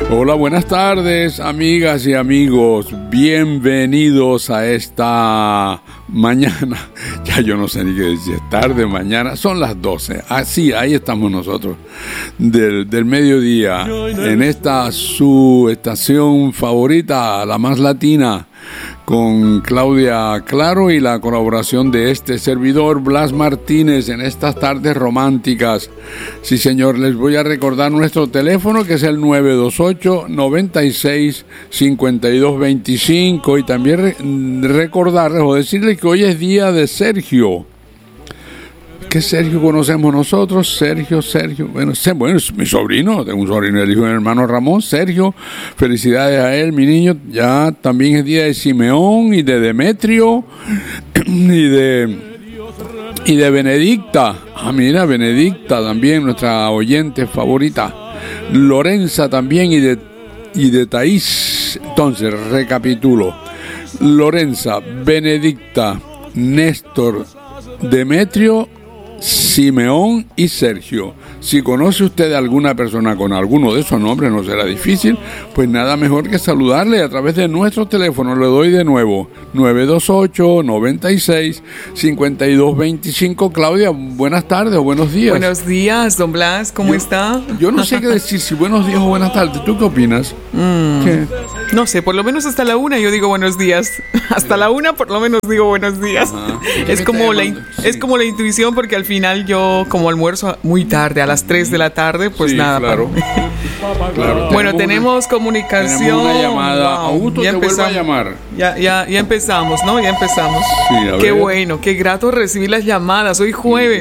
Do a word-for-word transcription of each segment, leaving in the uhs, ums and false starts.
Hola, buenas tardes, amigas y amigos. Bienvenidos a esta mañana. Ya yo no sé ni qué decir, es tarde, mañana. Son las doce. Ah, sí, ahí estamos nosotros. Del, del mediodía. En esta su estación favorita, la más latina. Con Claudia Claro y la colaboración de este servidor, Blas Martínez, en estas tardes románticas. Sí, señor, les voy a recordar nuestro teléfono, que es el nueve dos ocho, noventa y seis, cincuenta y dos veinticinco, y también re- recordarles o decirles que hoy es día de Sergio. ¿Qué Sergio conocemos nosotros? Sergio, Sergio, bueno, bueno, es mi sobrino, tengo un sobrino, el hijo de mi hermano Ramón, Sergio, felicidades a él, mi niño. Ya también es día de Simeón y de Demetrio y de y de Benedicta. Ah, mira, Benedicta también, nuestra oyente favorita. Lorenza también y de y de Taís. Entonces, recapitulo. Lorenza, Benedicta, Néstor, Demetrio, Simeón y Sergio. Si conoce usted a alguna persona con alguno de esos nombres, no será difícil, pues nada mejor que saludarle a través de nuestro teléfono. Le doy de nuevo, nueve dos ocho, noventa y seis, cincuenta y dos veinticinco. Claudia, buenas tardes o buenos días. Buenos días, don Blas, ¿cómo yo, está? Yo no sé qué decir, si buenos días o buenas tardes. ¿Tú qué opinas? Mm, ¿Qué? No sé, por lo menos hasta la una yo digo buenos días. Hasta la una por lo menos digo buenos días. Ajá. Es como, la, Sí. es como la intuición, porque al final yo como almuerzo muy tarde, a las tres de la tarde, pues Sí, nada. claro. Claro, Bueno, tenemos una, comunicación. tenemos una llamada. Wow, Augusto, ya te vuelvo a empezamos. llamar. Ya, ya, ya empezamos, ¿no? Ya empezamos. Sí, a Qué ver. bueno, qué grato recibir las llamadas. Hoy jueves.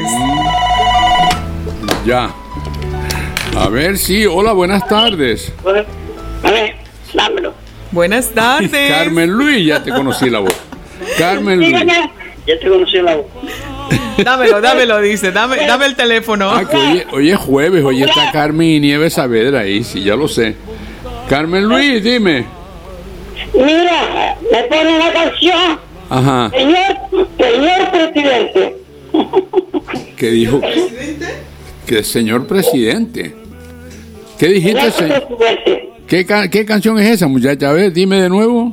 Ya. A ver, sí. Hola, buenas tardes. A ver, dámelo. Buenas tardes. Carmen Luis, ya te conocí la voz. Carmen Luis. Dígame. Ya te conocí la voz. Dámelo, dámelo, dice. Dame, dame el teléfono. Ah, que hoy, hoy es jueves, hoy está Carmen y Nieves Saavedra ahí, sí, ya lo sé. Carmen Luis, dime. Mira, me pone una canción. Ajá. Señor, señor presidente. ¿Qué dijo? Que señor presidente. ¿Qué dijiste, Señor señor? presidente. ¿Qué, ca- ¿Qué canción es esa, muchacha? A ver, dime de nuevo.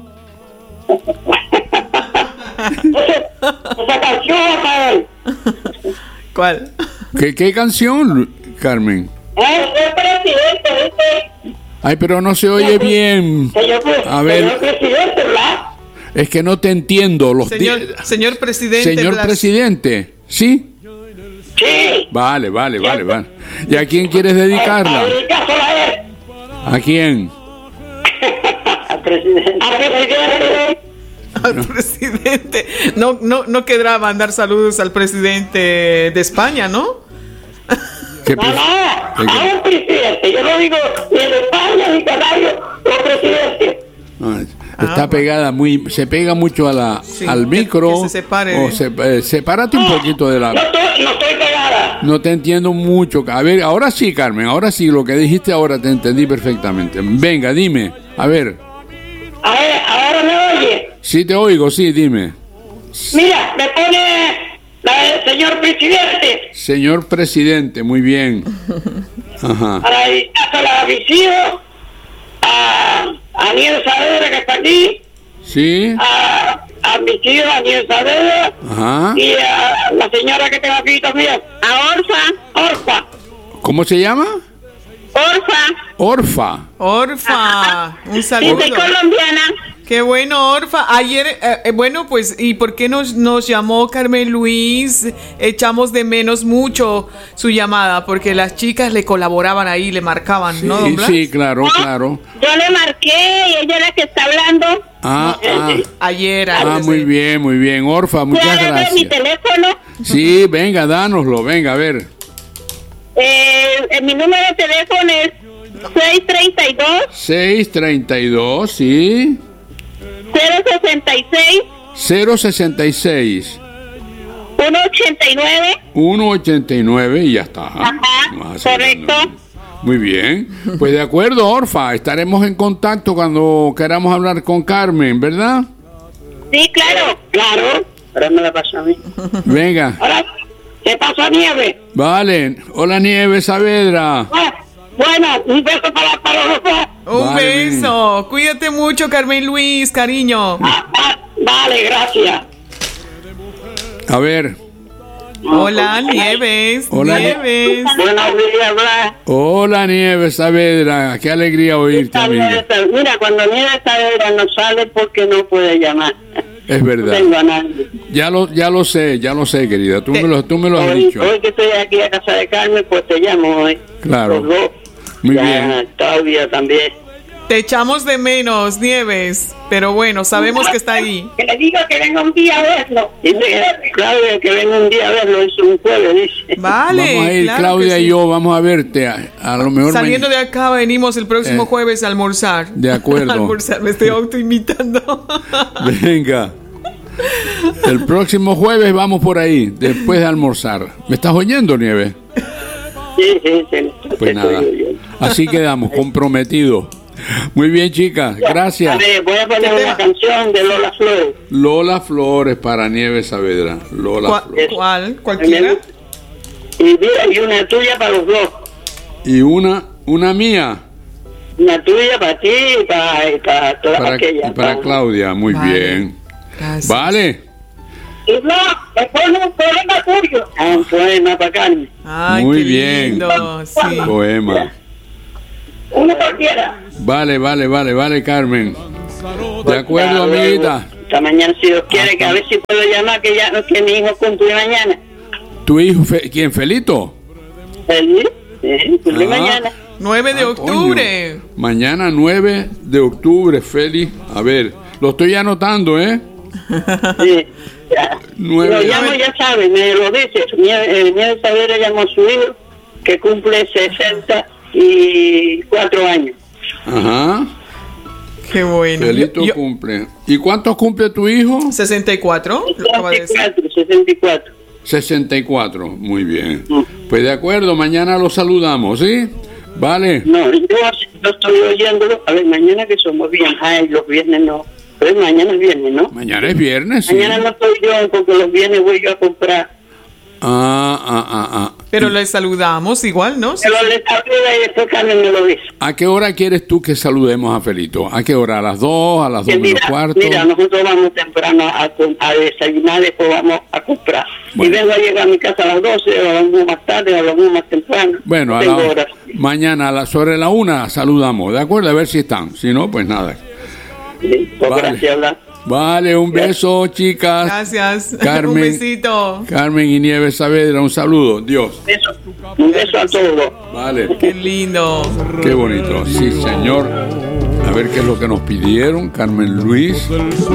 Esa canción va a caer. ¿Cuál? ¿Qué, qué canción, Lu- Carmen? Señor presidente, ¿viste? Ay, pero no se oye bien. Señor, pre- A ver. señor presidente, ¿verdad? Es que no te entiendo. Los Señor, di- señor presidente. Señor Blas. presidente, ¿sí? Sí. Vale, vale, vale, vale. ¿Y a quién quieres dedicarla? A dedicársela a él. ¿A quién? Al presidente. Al presidente. Al presidente. No, no, no quedará mandar saludos al presidente de España, ¿no? ¿Qué No, pre- no, qué- a un presidente. Yo no digo ni de España ni canario, o presidente. Ay, está pegada muy, se pega mucho a la, Sí, al que- micro. que se separe. O se, eh, sepárate un poquito de No la. estoy, no estoy pegada. No te entiendo mucho. A ver, ahora sí, Carmen, ahora sí, lo que dijiste ahora te entendí perfectamente. Venga, dime. A ver, A ver, ahora me oye. sí te oigo, sí, dime. Mira, me pone la del señor presidente Señor presidente, muy bien. Ajá. para dedicársela a mis hijos, a, a Nieves Saavedra que está aquí, Sí, a, a mis hijos, a Nieves Saavedra ajá. y a la señora que tengo aquí también, a Orfa, Orfa, ¿Cómo se llama? Orfa, Orfa. Orfa. Un y saludo. soy colombiana. Qué bueno, Orfa. Ayer, eh, eh, bueno, pues, ¿y por qué nos, nos llamó Carmen Luis? Echamos de menos mucho su llamada, porque las chicas le colaboraban ahí, le marcaban, ¿no, don Sí, Blas? sí, claro, claro. Yo le marqué y ella es la que está hablando. Ah, ah, Ayer, ah, antes muy de- bien, muy bien. Orfa, muchas ¿Puedo darle mi gracias. teléfono? Sí, venga, dánoslo, venga, a ver. Eh, eh, mi número de teléfono es seis treinta y dos, seis treinta y dos, sí. cero sesenta y seis, cero sesenta y seis, ciento ochenta y nueve. ciento ochenta y nueve y ya está. Ajá, Ah, sí, correcto. Muy bien. Pues de acuerdo, Orfa, estaremos en contacto cuando queramos hablar con Carmen, ¿verdad? Sí, claro. Claro. Ahora me la pasa a mí. Venga. Ahora, ¿qué pasa, Nieve? Vale. Hola, Nieves Saavedra. Ah, bueno, un beso para, para los dos. Un Vale, beso. Cuídate mucho, Carmen Luis, cariño. Ah, ah, vale, gracias. A ver. Hola, Nieves. Hola. Nieves. Buenos días, Blas. Hola, Nieves Saavedra. Qué alegría oírte, amiga. Mira, cuando Nieves Saavedra no sale porque no puede llamar. Es No verdad. tengo a nadie. Ya lo, ya lo sé, ya lo sé, querida. Tú me lo, tú me lo has Hoy, dicho. hoy que estoy aquí a casa de Carmen, pues te llamo hoy. Claro. Los dos. Muy Ya, bien. Claudia también. Te echamos de menos, Nieves. Pero bueno, sabemos que está ahí. Que le diga que venga un día a verlo. Dice que, Claudia, que venga un día a verlo. Es un jueves, dice. Vale. Vamos a ir, claro Claudia que y sí. yo, vamos a verte. A, a lo mejor Saliendo de mañana. acá venimos el próximo Eh, jueves a almorzar. de acuerdo. almorzar, me estoy autoimitando. Venga. El próximo jueves vamos por ahí, después de almorzar. ¿Me estás oyendo, Nieves? Sí, sí, sí. Pues Estoy nada. oyendo. Así quedamos, comprometidos. Muy bien, chicas. A Gracias. ver, voy a poner ¿Qué una tema? canción de Lola Flores. Lola Flores para Nieves Saavedra. Lola ¿Cuál? Flores. ¿Cuál? ¿Cualquiera? Y mira, y una tuya para los dos. Y una, una mía Una tuya para ti y para, y para todas para, aquellas. y para Claudia. Muy Vale. bien. Gracias. Vale. Y no, me pone un poema tuyo. Ah, un poema para Carmen. Ay, Muy qué bien. lindo. Sí. Poema. Uno cualquiera. Vale, vale, vale, vale, Carmen. De acuerdo, Hasta luego. amiguita. Hasta mañana, si Dios quiere, que a ver si puedo llamar, que ya que mi hijo cumple mañana. ¿Tu hijo, Fe- quién, Felito? ¿Feliz? Sí, cumple Ah. mañana. nueve de Ah, octubre. coño. Mañana nueve de octubre, Feli. A ver, lo estoy anotando, ¿eh? Sí. Ya. Nueve. Lo llamo, ya sabe, me lo dice. Nieves Saavedra llamó a su hijo, que cumple sesenta y cuatro años. Ajá. Qué bueno. Felito Yo- cumple. ¿Y cuántos cumple tu hijo? sesenta y cuatro. Lo acaba de decir. sesenta y cuatro, sesenta y cuatro. sesenta y cuatro. Muy bien. Mm. Pues de acuerdo, mañana lo saludamos, ¿sí? Vale. No, yo no estoy oyéndolo. A ver, mañana que somos bien. Ay, los viernes no. Pero mañana es viernes, ¿no? Mañana es viernes, sí. Mañana no estoy yo, porque los viernes voy yo a comprar. Ah, ah, ah, ah. Pero le saludamos igual, ¿no? Pero le saluda y esto Carmen me lo dice. ¿A qué hora quieres tú que saludemos a Felito? ¿A qué hora? ¿A las dos? ¿A las dos Que menos mira, cuarto? mira, nosotros vamos temprano a, a desayunar, después vamos a comprar. Bueno. Y vengo a llegar a mi casa a las doce, o a las más tarde, o a las más temprano. Bueno, No a tengo la- horas. mañana a la- sobre la una saludamos, ¿de acuerdo? A ver si están. Si no, pues nada. Sí, pues Vale. gracias, Blas. Vale, un beso, chicas. Gracias. Carmen. Un besito. Carmen y Nieves Saavedra, un saludo. Dios. Beso. Un beso a todos. Vale. Qué lindo. Qué bonito. Sí, señor. A ver qué es lo que nos pidieron. Carmen Luis.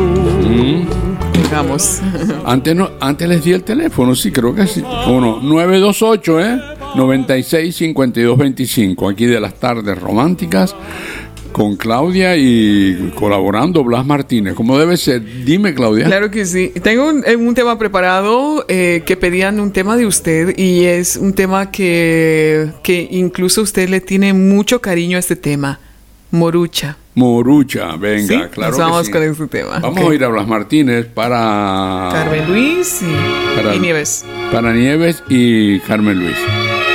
Mm. Vamos. Antes, no, antes les di el teléfono, sí, creo que sí. Uno, nueve dos ocho, ¿eh? noventa y seis, cincuenta y dos, veinticinco. Aquí de las tardes románticas. Con Claudia y colaborando Blas Martínez, como debe ser. Dime, Claudia. Claro que sí. Tengo un, un tema preparado eh, que pedían un tema de usted y es un tema que, que incluso usted le tiene mucho cariño a este tema. Morucha. Morucha, venga, ¿Sí? claro. Nos que vamos sí. con ese tema. Vamos Ok. a ir a Blas Martínez para. Carmen Luis y, Para- y Nieves. Para Nieves y Carmen Luis.